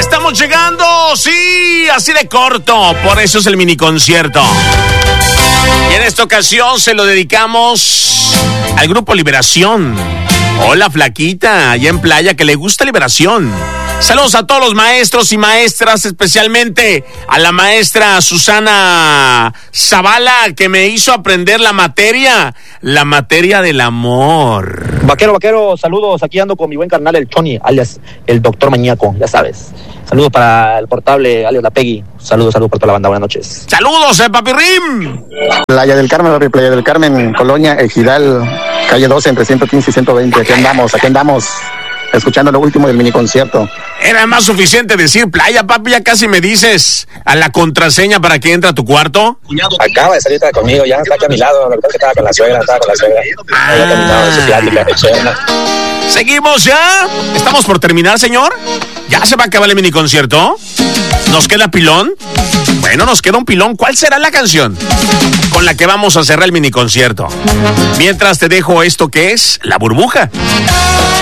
Estamos llegando, sí, así de corto, por eso es el mini concierto. Y en esta ocasión se lo dedicamos al grupo Liberación. Hola, flaquita, allá en Playa, que le gusta Liberación. Saludos a todos los maestros y maestras, especialmente a la maestra Susana Zavala, que me hizo aprender la materia del amor. Vaquero, saludos. Aquí ando con mi buen carnal, el Choni, alias el Doctor Mañaco, ya sabes. Saludos para el portable, alias la Peggy. Saludos por toda la banda, buenas noches. Saludos, papirrim. Playa del Carmen, Colonia, Ejidal, calle 12, entre 115 y 120. Aquí andamos, escuchando lo último del mini concierto. Era más suficiente decir Playa, papi, ya casi me dices a la contraseña para que entre a tu cuarto. Acaba de salir conmigo, ya está aquí a mi lado. La verdad es que estaba con la suegra. Había terminado de su plática. Seguimos ya. ¿Estamos por terminar, señor? ¿Ya se va a acabar el mini concierto? ¿Nos queda pilón? Bueno, nos queda un pilón. ¿Cuál será la canción con la que vamos a cerrar el mini concierto? Mientras te dejo esto que es La Burbuja.